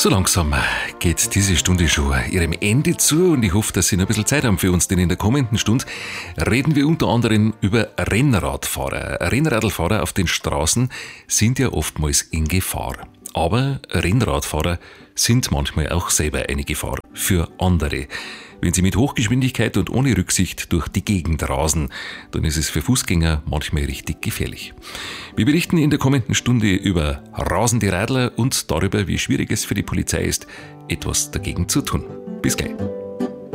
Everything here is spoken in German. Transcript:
So langsam geht diese Stunde schon ihrem Ende zu und ich hoffe, dass Sie noch ein bisschen Zeit haben für uns, denn in der kommenden Stunde reden wir unter anderem über Rennradfahrer. Rennradfahrer auf den Straßen sind ja oftmals in Gefahr. Aber Rennradfahrer sind manchmal auch selber eine Gefahr für andere. Wenn sie mit Hochgeschwindigkeit und ohne Rücksicht durch die Gegend rasen, dann ist es für Fußgänger manchmal richtig gefährlich. Wir berichten in der kommenden Stunde über rasende Radler und darüber, wie schwierig es für die Polizei ist, etwas dagegen zu tun. Bis gleich.